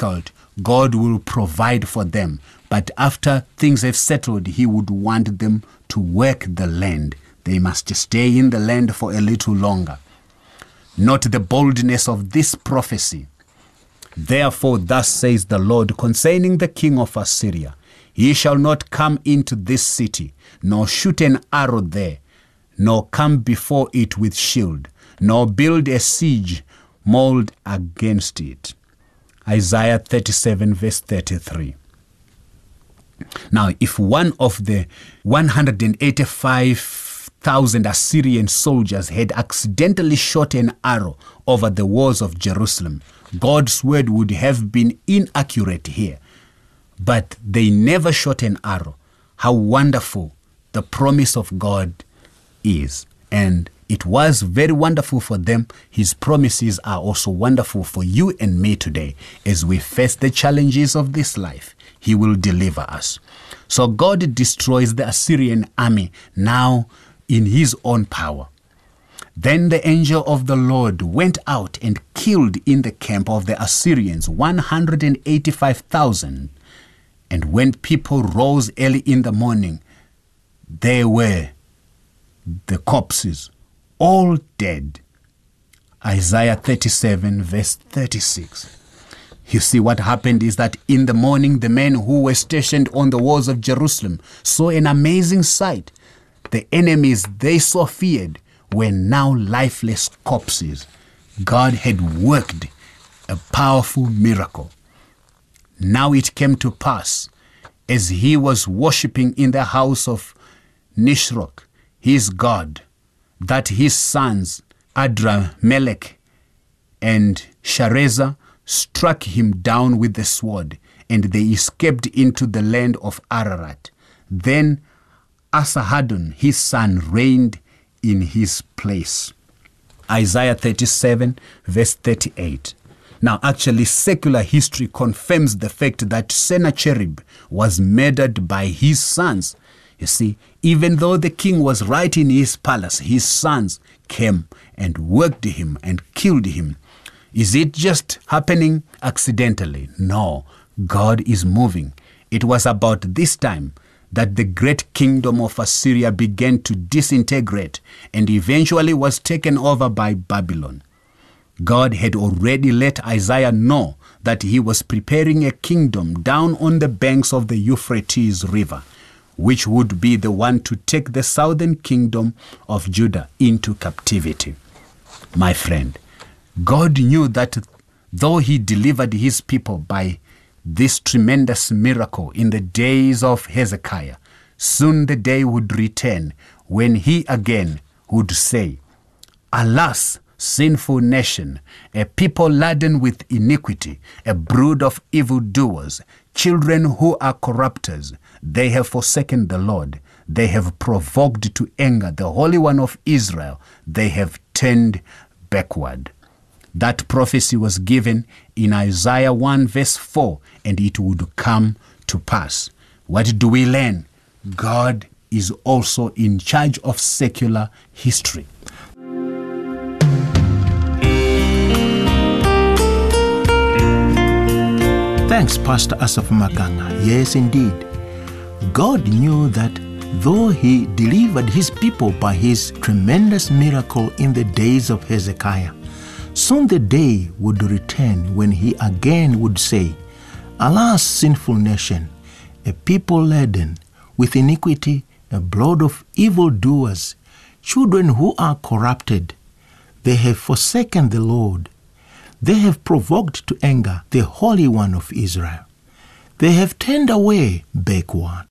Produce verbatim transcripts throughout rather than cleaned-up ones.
difficult, God will provide for them. But after things have settled, he would want them to work the land. They must stay in the land for a little longer. Note the boldness of this prophecy. Therefore, thus says the Lord concerning the king of Assyria, he shall not come into this city, nor shoot an arrow there, nor come before it with shield, nor build a siege mold against it. Isaiah thirty-seven verse thirty-three. Now, if one of the one hundred eighty-five thousand Assyrian soldiers had accidentally shot an arrow over the walls of Jerusalem, God's word would have been inaccurate here. But they never shot an arrow. How wonderful the promise of God is. And it was very wonderful for them. His promises are also wonderful for you and me today. As we face the challenges of this life, he will deliver us. So God destroys the Assyrian army now in his own power. Then the angel of the Lord went out and killed in the camp of the Assyrians one hundred eighty-five thousand. And when people rose early in the morning, there were the corpses, all dead. Isaiah thirty-seven verse thirty-six. You see, what happened is that in the morning, the men who were stationed on the walls of Jerusalem saw an amazing sight. The enemies they so feared were now lifeless corpses. God had worked a powerful miracle. Now it came to pass, as he was worshipping in the house of Nisroch, his god, that his sons Adramelech and Sharezer struck him down with the sword, and they escaped into the land of Ararat. Then Asahadon, his son, reigned in his place. Isaiah thirty-seven, verse thirty-eight. Now, actually, secular history confirms the fact that Sennacherib was murdered by his sons. You see, even though the king was right in his palace, his sons came and worked him and killed him. Is it just happening accidentally? No, God is moving. It was about this time that the great kingdom of Assyria began to disintegrate and eventually was taken over by Babylon. God had already let Isaiah know that he was preparing a kingdom down on the banks of the Euphrates River, which would be the one to take the southern kingdom of Judah into captivity. My friend, God knew that though he delivered his people by this tremendous miracle in the days of Hezekiah, soon the day would return when he again would say, "Alas, sinful nation, a people laden with iniquity, a brood of evildoers, children who are corrupters. They have forsaken the Lord. They have provoked to anger the Holy One of Israel. They have turned backward." That prophecy was given in Isaiah one verse four, and it would come to pass. What do we learn? God is also in charge of secular history. Thanks, Pastor Asaph Makanga. Yes, indeed. God knew that though he delivered his people by his tremendous miracle in the days of Hezekiah, soon the day would return when he again would say, "Alas, sinful nation, a people laden with iniquity, a blood of evildoers, children who are corrupted. They have forsaken the Lord. They have provoked to anger the Holy One of Israel. They have turned away backward."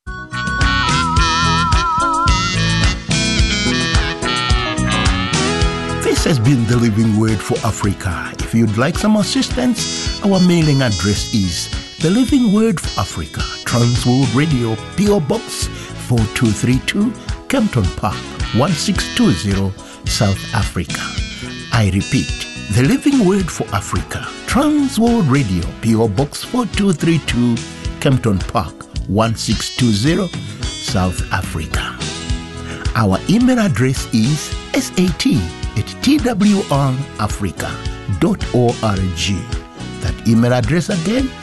This has been the Living Word for Africa. If you'd like some assistance, our mailing address is The Living Word for Africa, Transworld Radio, P O Box four two three two, Kempton Park, one six two zero, South Africa. I repeat, The Living Word for Africa, Transworld Radio, P O Box four two three two, Kempton Park, one six two zero, South Africa. Our email address is sat at t w r africa dot org. That email address again,